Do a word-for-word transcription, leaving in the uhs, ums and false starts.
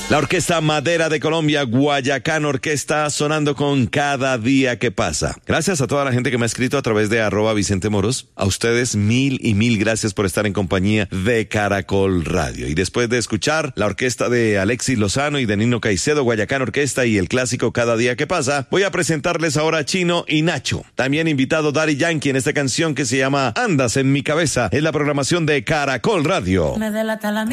La Orquesta Madera de Colombia, Guayacán Orquesta, sonando con Cada Día que Pasa. Gracias a toda la gente que me ha escrito a través de arroba Vicente Moros. A ustedes mil y mil gracias por estar en compañía de Caracol Radio. Y después de escuchar la orquesta de Alexis Lozano y de Nino Caicedo, Guayacán Orquesta y el clásico Cada Día que Pasa, voy a presentarles ahora a Chino y Nacho. También invitado Daddy Yankee en esta canción que se llama Andas en mi cabeza. Es la programación de Caracol Radio. Me delata la